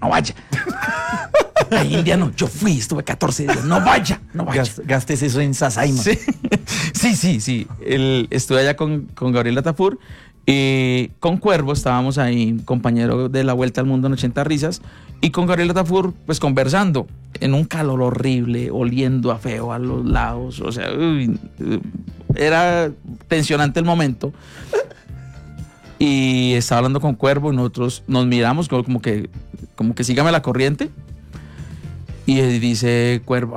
no vaya. A India no, yo fui, estuve 14 días, no vaya. Gastes eso en Sasaima. Sí. Estuve allá con Gabriela Tafur y con Cuervo estábamos ahí, compañero de la Vuelta al Mundo en 80 Risas, y con Gabriela Tafur, pues conversando, en un calor horrible, oliendo a feo a los lados, o sea, era tensionante el momento. Y estaba hablando con Cuervo y nosotros nos miramos como que sígame la corriente. Y dice Cuervo,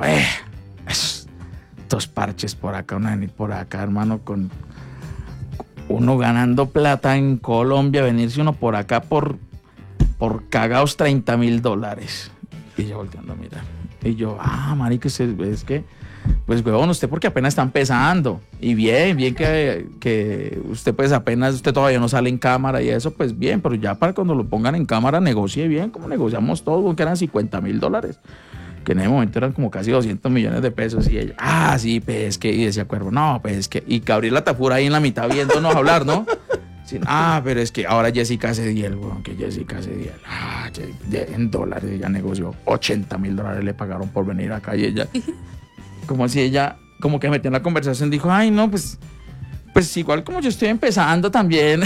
estos parches por acá, por acá, hermano, con uno ganando plata en Colombia, venirse uno por acá por cagados $30,000. Y yo volteando a mirar. Y yo, marica, es que, pues, huevón, usted porque apenas está empezando. Y bien que usted, pues, usted todavía no sale en cámara y eso, pues, bien. Pero ya para cuando lo pongan en cámara, negocie bien, como negociamos todos, que eran $50,000. Que en ese momento eran como casi 200 millones de pesos. Y ella, sí, pues, que, y decía Cuervo, no, pues, que, y Gabriela Tafur ahí en la mitad viéndonos hablar, ¿no? Sí, pero es que ahora Jessica Cediel, weón, que Jessica Cediel, en dólares, ella negoció $80,000 le pagaron por venir acá y ella, como si ella, como que metió en la conversación, dijo, no, pues igual como yo estoy empezando también.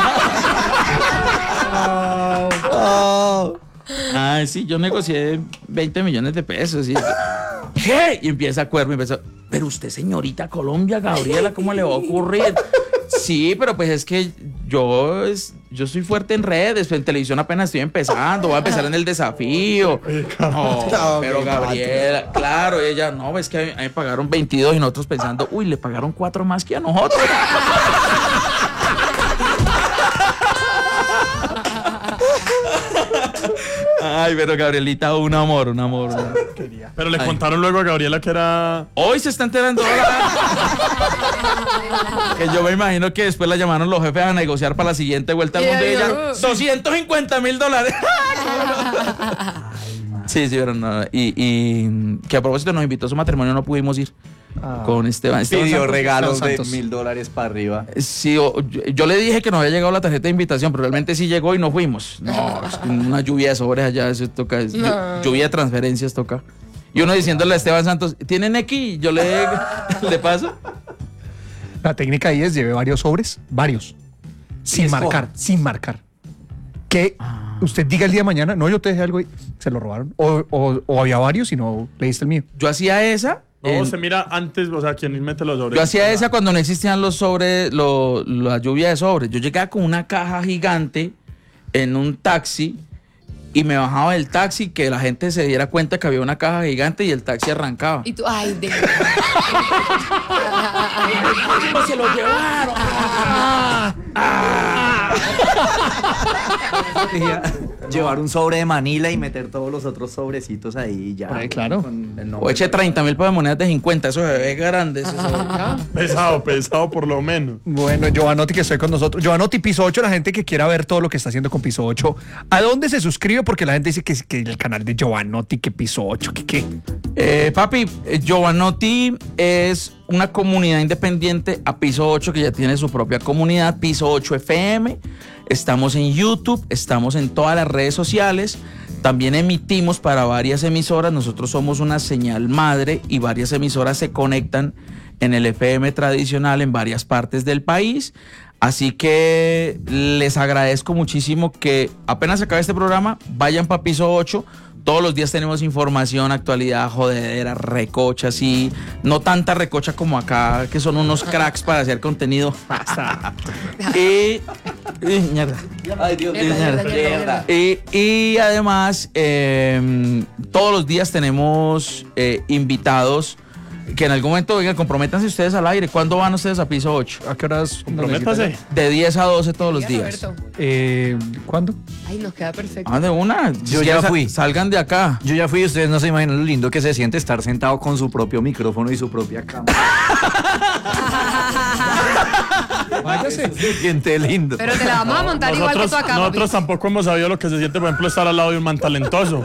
Sí, yo negocié 20 millones de pesos. ¿Qué? Y empieza Cuervo, pero usted, señorita Colombia, Gabriela, ¿cómo le va a ocurrir? Sí, pero pues es que yo soy fuerte en redes, en televisión apenas estoy empezando, voy a empezar en el desafío. No, pero Gabriela, claro, ella, no, es que a mí me pagaron 22 y nosotros pensando, le pagaron 4 más que a nosotros. Pero Gabrielita, un amor. Pero le contaron luego a Gabriela que era... Hoy se está enterando. Que yo me imagino que después la llamaron los jefes a negociar para la siguiente Vuelta al Mundo y ella, $250,000. Sí, pero no. Y que a propósito nos invitó a su matrimonio, no pudimos ir. Con Esteban Pidió Santos, regalos de Santos. $1,000 para arriba. Sí, yo le dije que no había llegado la tarjeta de invitación, pero realmente sí llegó y no fuimos. No, es que una lluvia de sobres allá, eso toca. Lluvia de transferencias toca. Y uno diciéndole a Esteban Santos, ¿tienen X? Yo le paso. La técnica ahí es lleve varios sobres, sin marcar. Que usted diga el día de mañana, no, yo te dejé algo y se lo robaron. O había varios y no leíste el mío. Yo hacía esa. No, se mira antes, o sea, quien mete los sobres. Yo hacía esa cuando no existían los sobres, la lluvia de sobres. Yo llegaba con una caja gigante en un taxi y me bajaba del taxi, que la gente se diera cuenta que había una caja gigante y el taxi arrancaba. Y tú, se lo llevaron. Llevar un sobre de Manila y meter todos los otros sobrecitos ahí ya. Claro. O eche 30,000 para monedas de 50, eso es grande. Pesado por lo menos. Bueno, Giovanotti, que estoy con nosotros. Giovanotti, Piso 8, la gente que quiera ver todo lo que está haciendo con Piso 8, ¿a dónde se suscribe? Porque la gente dice que el canal de Giovanotti, que Piso 8, que qué. Papi, Giovanotti es una comunidad independiente a Piso 8, que ya tiene su propia comunidad, Piso 8 FM. Estamos en YouTube, estamos en todas las redes sociales. También emitimos para varias emisoras. Nosotros somos una señal madre y varias emisoras se conectan en el FM tradicional en varias partes del país. Así que les agradezco muchísimo que apenas acabe este programa, vayan para Piso 8. Todos los días tenemos información, actualidad, jodedera, recocha, sí. No tanta recocha como acá, que son unos cracks para hacer contenido. Mierda. Ay, Dios mío. Mierda. Y además, todos los días tenemos invitados que en algún momento, venga, comprométanse ustedes al aire. ¿Cuándo van ustedes a Piso 8? ¿A qué horas? Comprométase. De 10 a 12 todos los días. ¿Cuándo? Ay, nos queda perfecto. De una. Yo ya fui. Salgan de acá. Yo ya fui, ustedes no se imaginan lo lindo que se siente estar sentado con su propio micrófono y su propia cámara. Váyase. Se siente lindo. Pero te la vamos a montar igual que tú acá, Nosotros tampoco hemos sabido lo que se siente, por ejemplo, estar al lado de un man talentoso.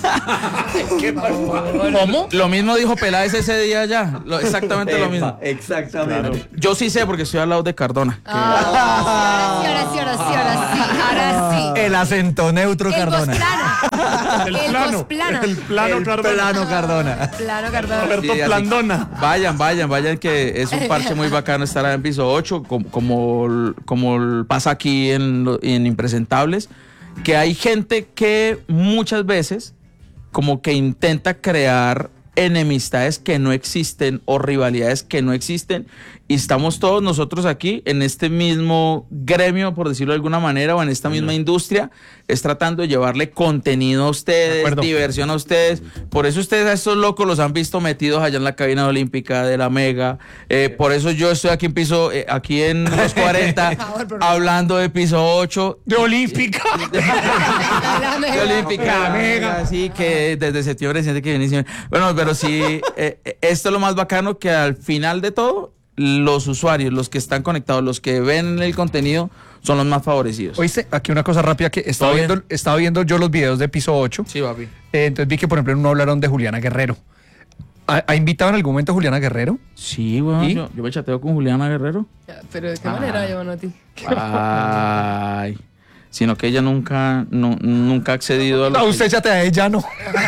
¿Cómo? Lo mismo dijo Peláez ese día ya. Exactamente lo mismo. Exactamente. Claro. Yo sí sé porque estoy al lado de Cardona. Ahora sí. El acento neutro, El Cardona. Bosclano. El El plano. Cosplana. El plano El Cardona. plano Cardona. Plano Cardona. Roberto Sí, así- Plandona. Vayan, que es un parche muy bacano estar en piso 8, como pasa aquí en Impresentables, que hay gente que muchas veces como que intenta crear enemistades que no existen o rivalidades que no existen, y estamos todos nosotros aquí en este mismo gremio, por decirlo de alguna manera, o en esta misma industria, es tratando de llevarle contenido a ustedes, acuerdo. diversión a ustedes. Por eso ustedes a estos locos los han visto metidos allá en la cabina olímpica de la Mega. Por eso yo estoy aquí en piso, aquí en los 40, favor, por favor. hablando de piso 8. De Olímpica. La De mega. Olímpica, La Mega. así que desde septiembre siente que viene. Bueno, pero sí, esto es lo más bacano, que al final de todo, los usuarios, los que están conectados, los que ven el contenido, son los más favorecidos. Oíste, aquí una cosa rápida que estaba ¿Todo bien? viendo yo los videos de piso 8. Sí, papi. Entonces vi que, por ejemplo, en uno hablaron de Juliana Guerrero. ¿Ha invitado en algún momento a Juliana Guerrero? Sí, bueno, ¿Y? yo me chateo con Juliana Guerrero. Pero ¿de qué manera, Giovanotti? Ay, sino que ella nunca ha accedido a lo No, que- usted ya te da ella, no.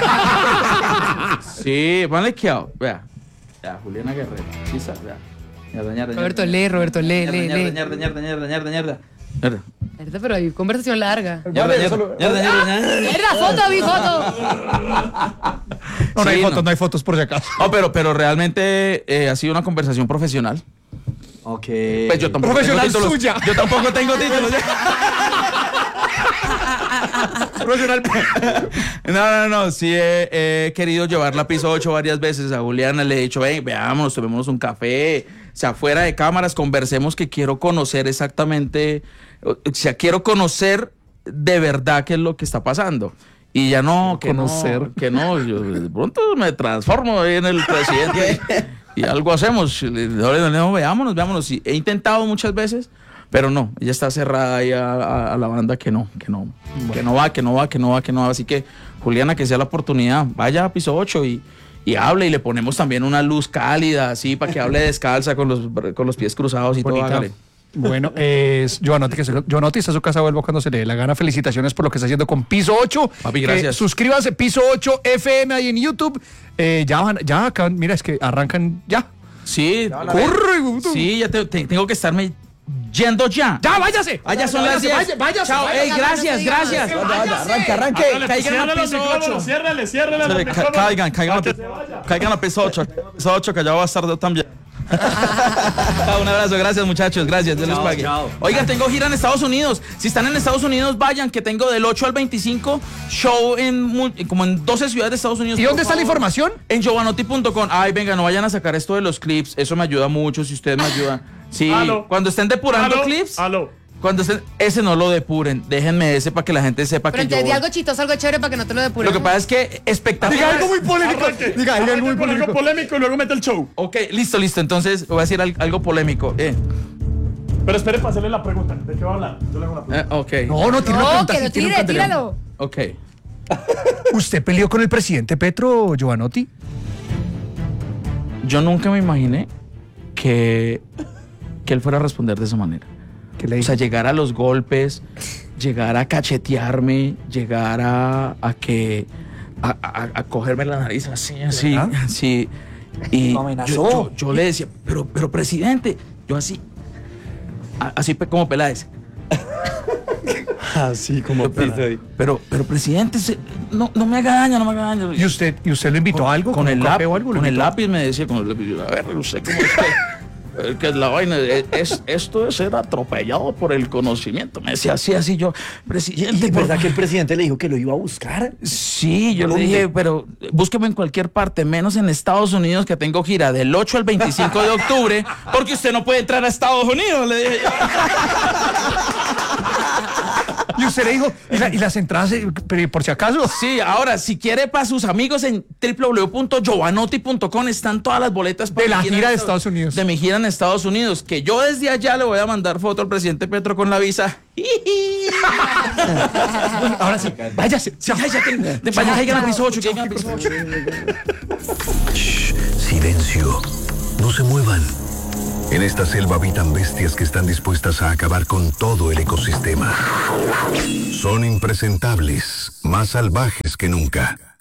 Sí, ponle que vea, Juliana Guerrero. Sí, está, vea. Ñarda. Roberto, lee. Ñarda. Ahorita, pero hay conversación larga. Ñarda. ¡Mierda, foto, mi foto! No, no hay Sí, fotos, no. no hay fotos por si acaso. No, pero realmente ha sido una conversación profesional. Ok. Pues yo tampoco Profesional tengo títulos. suya. Yo tampoco tengo títulos. Profesional. No. Sí he querido llevarla a piso 8 varias veces. A Juliana le he dicho, ven, veámonos, tomémonos un café. O sea, fuera de cámaras, conversemos, que quiero conocer exactamente. O sea, quiero conocer de verdad qué es lo que está pasando. Y ya no, Conocer. yo de pronto me transformo en el presidente y algo hacemos. No, veámonos. Y he intentado muchas veces, pero no, ella está cerrada ahí a la banda que no va. Así que, Juliana, que sea la oportunidad, vaya a piso 8 y hable, y le ponemos también una luz cálida, así, para que hable descalza con los pies cruzados y Bonita. todo. Hágale. Bueno, es Giovanotti, Giovanotti está a su casa, vuelvo cuando se le dé la gana. Felicitaciones por lo que está haciendo con Piso 8. Papi, gracias. Suscríbase, Piso 8 FM ahí en YouTube. Ya acaban, mira, es que arrancan ya. Sí, Corre, sí, ya tengo que estarme yendo ya. ¡Ya, váyase! Allá son las 10. Váyase. Chao, ey, gracias. Arranque. Caigan a piso 8. Ciérrele los Caigan micrófonos. a piso 8. Piso 8, que allá va a estar yo también. Un abrazo, gracias muchachos, gracias, Dios les Chao, pague. chao. Oigan, tengo gira en Estados Unidos. Si están en Estados Unidos, vayan, que tengo del 8 al 25 show como en 12 ciudades de Estados Unidos. ¿Y por dónde está la favor. información? En giovanotti.com. Ay, venga, no vayan a sacar esto de los clips, eso me ayuda mucho si ustedes me ayudan. Sí, Aló. cuando estén depurando Aló, clips, aló. cuando estén, ese no lo depuren, déjenme ese para que la gente sepa Pero que yo entonces di voy. algo chistoso, algo chévere para que no te lo depuren. Lo que pasa es que espectacular. Diga algo muy polémico. Arranque. Diga algo muy Arranque con algo polémico. polémico y luego mete el show. Ok, listo. Entonces voy a decir algo polémico. Pero espere para hacerle la pregunta. ¿De qué va a hablar? Yo le hago la pregunta. Ok. No, tiene una No, pregunta, que sí, lo tiene un tire, candelero. tíralo. Ok. ¿Usted peleó con el presidente Petro, Giovanotti? Yo nunca me imaginé que él fuera a responder de esa manera. ¿Qué le O sea, dijo? llegar a los golpes, llegar a cachetearme, llegar a cogerme la nariz así. ¿Verdad? Sí. Y Lo amenazó. yo le decía, pero presidente, yo así como Peláez. Así como Pero presidente, no me haga daño, ¿Y usted lo invitó a algo? Con el un café lápiz, o algo? ¿Lo con el invitó? lápiz me decía, con el lápiz, yo, a ver, usted cómo es que es la vaina, esto es ser atropellado por el conocimiento. Me decía así yo, presidente. ¿Y verdad que el presidente le dijo que lo iba a buscar? Sí, yo le ¿Dónde? dije, pero búsqueme en cualquier parte, menos en Estados Unidos, que tengo gira del 8 al 25 de octubre, porque usted no puede entrar a Estados Unidos, le dije yo. Y usted le dijo, ¿y las entradas, pero por si acaso? Sí, ahora, si quiere para sus amigos en www.giovanotti.com están todas las boletas para De la mi gira de en Estados Unidos. De mi gira en Estados Unidos, que yo desde allá le voy a mandar foto al presidente Petro con la visa. Ahora sí, váyase. Vaya, caigan al piso 8, caigan al piso 8. Silencio. No se muevan. En esta selva habitan bestias que están dispuestas a acabar con todo el ecosistema. Son impresentables, más salvajes que nunca.